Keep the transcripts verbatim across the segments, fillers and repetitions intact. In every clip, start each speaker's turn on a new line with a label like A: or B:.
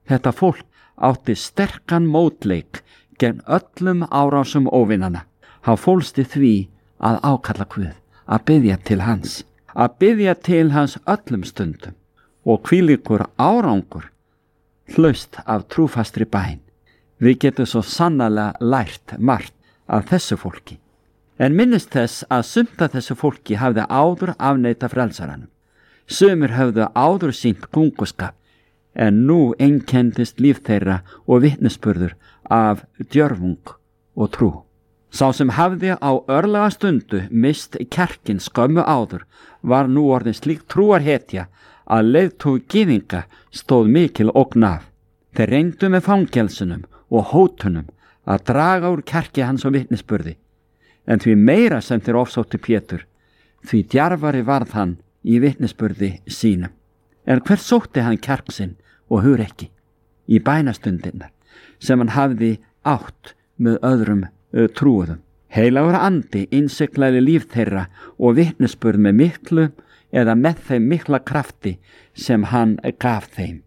A: Þetta fólk átti sterkan mótleik gegn öllum árásum óvinana. Hann fólst í því að ákalla Guð, að biðja til hans, að biðja til hans öllum stundum og hvílíkur árangur hlaust af trúfastri bæn. Við getum svo sannarlega lært margt af þessu fólki. En minnist þess að sumt af þessu fólki hafði áður afneitað frelsaranum. Sumir höfðu áður sýnt gunguskap, en nú einkendist líf þeirra og vitnisburður af djörfung og trú. Sá sem hafði á örlaga stundu mist kjarkin skömmu áður var nú orðin slík trúarhetja að leiðtogi gyðinga stóð mikil ógn af. Þeir reyndu með fangelsunum og hótunum að draga úr kjarki hans og vitnisburði, en því meira sem þeir ofsóttu Pétur, því djarfari varð hann í vitnisburði sínum. En hver sótti hann kjark sinn og hugrekki í bænastundirnar sem hann hafði átt með öðrum uh, trúuðum. Heilagur andi innsiglaði líf þeirra og vitnisburð með miklu eða með þeim mikla krafti sem hann gaf þeim.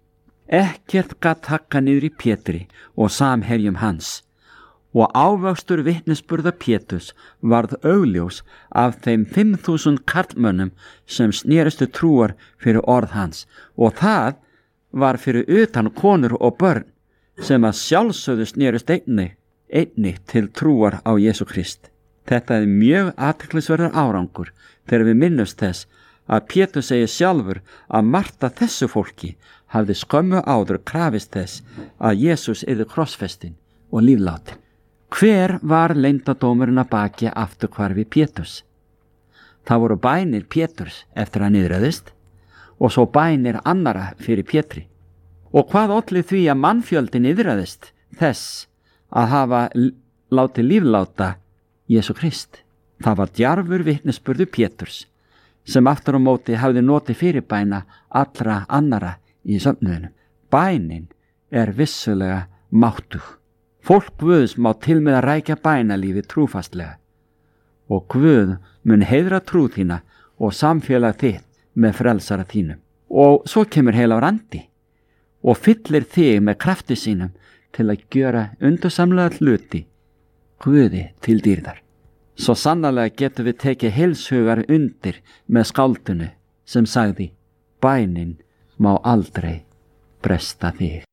A: Ekkert gat hakka niður í Pétri og samherjum hans, og ávöxtur vitnisburða Péturs varð augljós af þeim fimm þúsund karlmönnum sem snérustu trúar fyrir orð hans, og það var fyrir utan konur og börn sem að sjálfsögðu snerust einni, einni til trúar á Jesú Krist. Þetta er mjög athyglisverður árangur þegar við minnumst þess að Pétur segir sjálfur að margt af þessu fólki hafði skömmu áður krafist þess að Jesús yrði krossfestinn og líflátin. Hver var leyndardómurinn að baki afturhvarfi Péturs? Það voru bænir Péturs eftir að niðraðist og svo bænir annara fyrir Pétri. Og hvað olli því að mannfjöldi niðraðist þess að hafa látið lífláta Jesú Krist? Það var djarfur vitnisburður Péturs sem aftur á móti hafði notið fyrirbæna allra annara í söfnuðinum. Bænin er vissulega máttug. Fólk Guðs má til með að rækja bænalífi trúfastlega, og Guð mun heiðra trú þína og samfélag þitt með frelsara þínum. Og svo kemur heilagur andi og fyllir þig með krafti sínum til að gjöra undursamlega hluti Guði til dýrðar. Svo sannarlega getum við tekið heilshugar undir með skáldinu sem sagði: bænin má aldrei bresta þig.